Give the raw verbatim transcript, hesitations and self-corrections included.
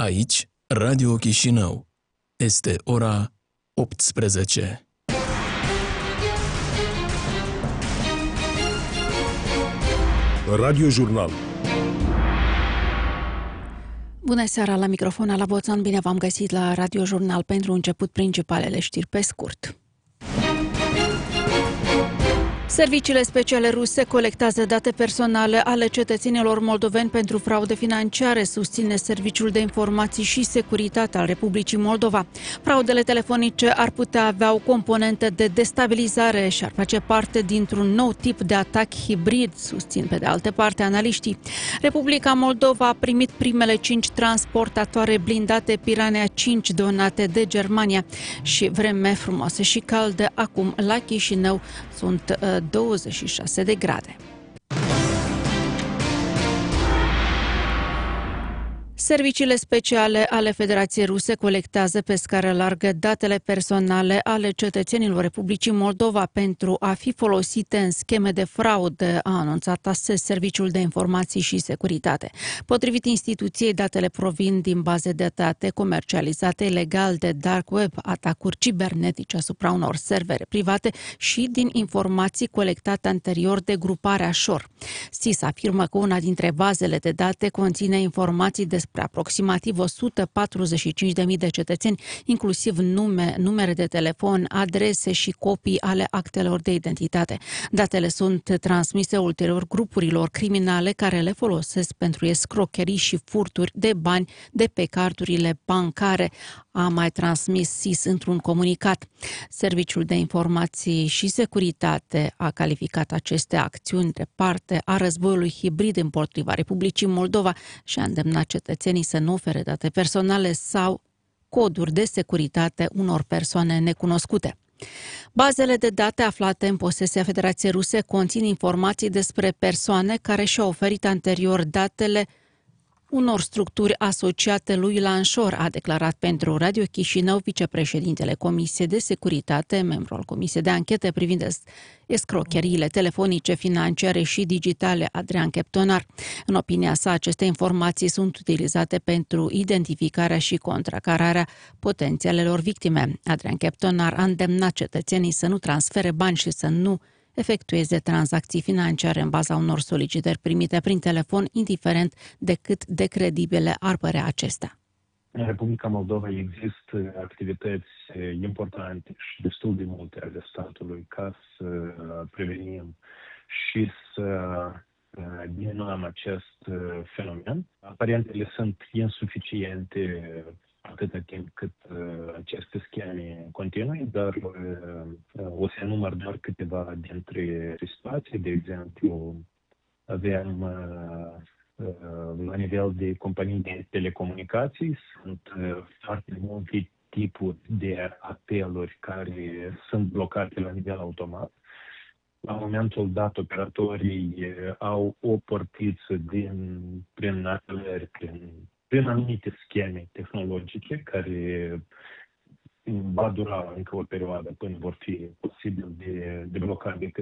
Aici, Radio Chișinău. Este ora optsprezece. Radio Jurnal. Bună seara, la microfon Ala Boțan, bine v-am găsit la Radio Jurnal. Pentru început, principalele știri pe scurt. Serviciile speciale ruse colectează date personale ale cetățenilor moldoveni pentru fraude financiare, susține Serviciul de Informații și Securitate al Republicii Moldova. Fraudele telefonice ar putea avea o componentă de destabilizare și ar face parte dintr-un nou tip de atac hibrid, susțin pe de altă parte analiștii. Republica Moldova a primit primele cinci transportatoare blindate Piranha cinci donate de Germania și vreme frumoasă și caldă acum la Chișinău sunt uh, douăzeci și șase de grade. Serviciile speciale ale Federației Ruse colectează pe scară largă datele personale ale cetățenilor Republicii Moldova pentru a fi folosite în scheme de fraudă, a anunțat astăzi Serviciul de Informații și Securitate. Potrivit instituției, datele provin din baze de date comercializate ilegal de dark web, atacuri cibernetice asupra unor servere private și din informații colectate anterior de gruparea Shore. S I S afirmă că una dintre bazele de date conține informații despre aproximativ o sută patruzeci și cinci de mii de cetățeni, inclusiv nume, numere de telefon, adrese și copii ale actelor de identitate. Datele sunt transmise ulterior grupurilor criminale care le folosesc pentru escrocherii și furturi de bani de pe cardurile bancare, a mai transmis S I S într-un comunicat. Serviciul de Informații și Securitate a calificat aceste acțiuni de parte a războiului hibrid împotriva Republicii Moldova și a îndemnat cetățenii să nu ofere date personale sau coduri de securitate unor persoane necunoscute. Bazele de date aflate în posesia Federației Ruse conțin informații despre persoane care și-au oferit anterior datele unor structuri asociate lui Lanșor, a declarat pentru Radio Chișinău vicepreședintele Comisiei de Securitate, membru al Comisiei de Anchete privind escrocheriile telefonice, financiare și digitale, Adrian Cheptonar. În opinia sa, aceste informații sunt utilizate pentru identificarea și contracararea potențialelor victime. Adrian Cheptonar a îndemnat cetățenii să nu transfere bani și să nu efectueze tranzacții financiare în baza unor solicitări primite prin telefon, indiferent de cât de credibile ar părea acestea. În Republica Moldova există activități importante și destul de multe ale statului ca să prevenim și să diminuăm acest fenomen. Aparent ele sunt insuficiente atâta timp cât uh, aceste scheme continui, dar uh, o să număr doar câteva dintre situații. De exemplu, avem uh, uh, la nivel de companii de telecomunicații, sunt uh, foarte multe tipuri de apeluri care sunt blocate la nivel automat. La momentul dat, operatorii uh, au o portiță din, prin apelări, prin prin anumite scheme tehnologice care va dura încă o perioadă până vor fi posibil de, de blocat de